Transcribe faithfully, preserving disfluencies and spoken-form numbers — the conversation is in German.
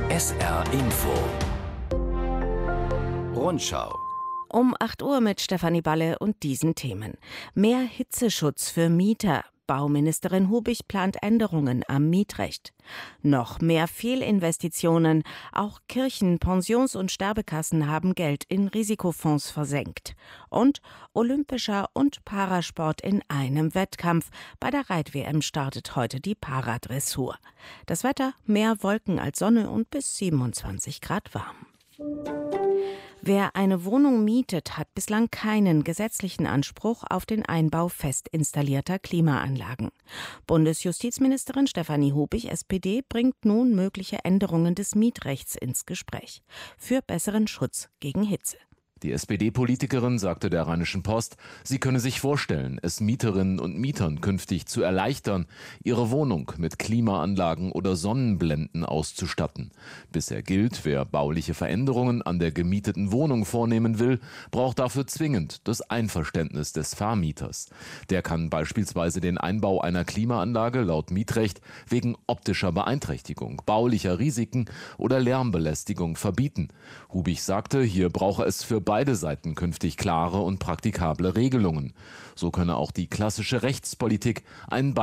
S R Info Rundschau. Um acht Uhr mit Stefanie Balle und diesen Themen. Mehr Hitzeschutz für Mieter. Bauministerin Hubig plant Änderungen am Mietrecht. Noch mehr Fehlinvestitionen. Auch Kirchen, Pensions- und Sterbekassen haben Geld in Risikofonds versenkt. Und olympischer und Parasport in einem Wettkampf. Bei der Reit-W M startet heute die Paradressur. Das Wetter: mehr Wolken als Sonne und bis siebenundzwanzig Grad warm. Wer eine Wohnung mietet, hat bislang keinen gesetzlichen Anspruch auf den Einbau fest installierter Klimaanlagen. Bundesjustizministerin Stefanie Hubig, S P D, bringt nun mögliche Änderungen des Mietrechts ins Gespräch. Für besseren Schutz gegen Hitze. Die S P D-Politikerin sagte der Rheinischen Post, sie könne sich vorstellen, es Mieterinnen und Mietern künftig zu erleichtern, ihre Wohnung mit Klimaanlagen oder Sonnenblenden auszustatten. Bisher gilt, wer bauliche Veränderungen an der gemieteten Wohnung vornehmen will, braucht dafür zwingend das Einverständnis des Vermieters. Der kann beispielsweise den Einbau einer Klimaanlage laut Mietrecht wegen optischer Beeinträchtigung, baulicher Risiken oder Lärmbelästigung verbieten. Hubig sagte, hier brauche es für beide Seiten künftig klare und praktikable Regelungen. So könne auch die klassische Rechtspolitik einen